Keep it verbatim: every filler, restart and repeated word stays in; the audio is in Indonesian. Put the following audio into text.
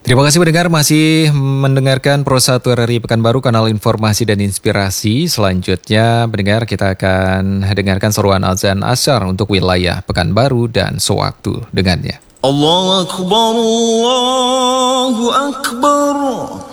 Terima kasih pendengar masih mendengarkan Pro satu R R I Pekanbaru, kanal informasi dan inspirasi. Selanjutnya pendengar kita akan dengarkan seruan azan asyar untuk wilayah Pekanbaru dan sewaktu dengannya. Allahu Akbar, Allahu Akbar.